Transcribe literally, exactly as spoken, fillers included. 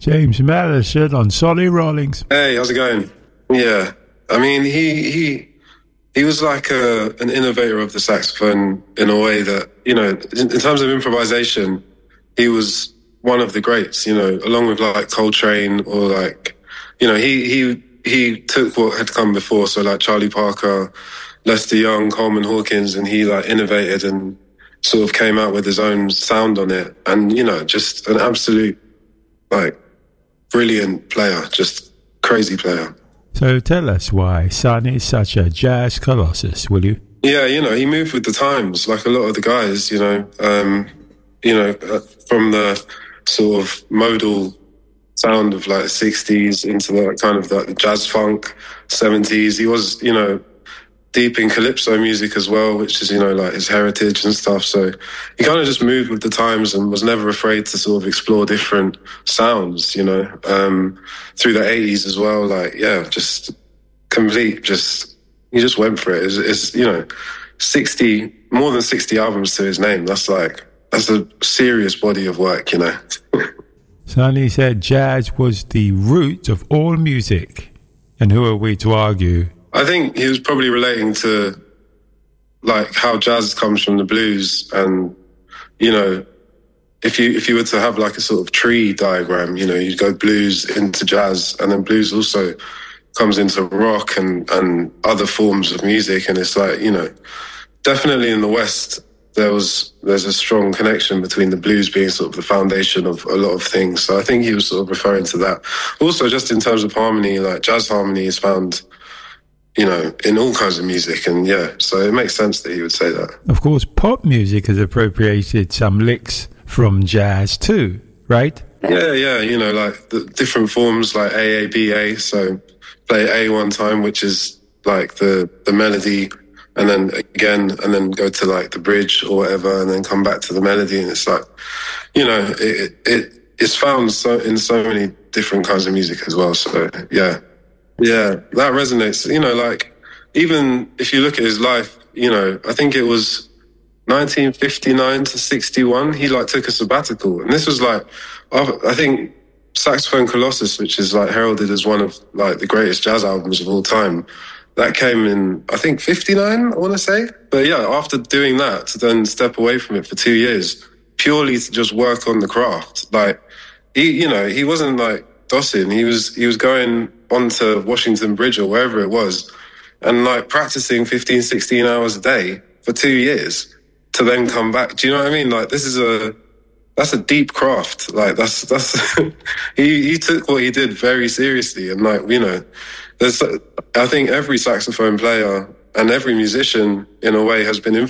James Madison on Solid Rollings. Hey, how's it going? Yeah, I mean, he he he was like a, an innovator of the saxophone in a way that, you know, in, in terms of improvisation, he was one of the greats, you know, along with like Coltrane or like, you know, he he he took what had come before, so like Charlie Parker, Lester Young, Coleman Hawkins, and he like innovated and sort of came out with his own sound on it. And, you know, just an absolute, like, brilliant player, just crazy player. So tell us why Sonny is such a jazz colossus, will you? Yeah, you know, he moved with the times, like a lot of the guys, you know, um, you know, uh, from the sort of modal sound of like sixties into the kind of the jazz funk seventies. He was, you know, deep in calypso music as well, which is, you know, like his heritage and stuff. So he kind of just moved with the times and was never afraid to sort of explore different sounds, you know, um, through the eighties as well. Like, yeah, just complete, just, he just went for it. It's, it's, you know, sixty, more than sixty albums to his name. That's like, that's a serious body of work, you know. Sonny said jazz was the root of all music. And who are we to argue? I think he was probably relating to like how jazz comes from the blues, and, you know, if you if you were to have like a sort of tree diagram, you know, you'd go blues into jazz, and then blues also comes into rock and, and other forms of music. And it's like, you know, definitely in the West, there was there's a strong connection between the blues being sort of the foundation of a lot of things. So I think he was sort of referring to that. Also, just in terms of harmony, like jazz harmony is found, you know, in all kinds of music. And yeah, so it makes sense that he would say that. Of course, pop music has appropriated some licks from jazz too, right? Yeah, yeah, you know, like the different forms like A A B A. So play A one time, which is like the, the melody, and then again, and then go to like the bridge or whatever, and then come back to the melody. And it's like, you know, it, it it's found so in so many different kinds of music as well. So yeah. Yeah, that resonates. You know, like, even if you look at his life, you know, I think it was nineteen fifty-nine to sixty-one, he, like, took a sabbatical. And this was, like, I think Saxophone Colossus, which is, like, heralded as one of, like, the greatest jazz albums of all time, that came in, I think, fifty-nine, I want to say. But, yeah, after doing that, to then step away from it for two years, purely to just work on the craft. Like, he, you know, he wasn't, like, dossing. He was, he was going onto Washington Bridge or wherever it was and like practicing fifteen, sixteen hours a day for two years to then come back. Do you know what I mean? Like, this is a, that's a deep craft. Like, that's, that's, he, he took what he did very seriously. And like, you know, there's, I think every saxophone player and every musician in a way has been influenced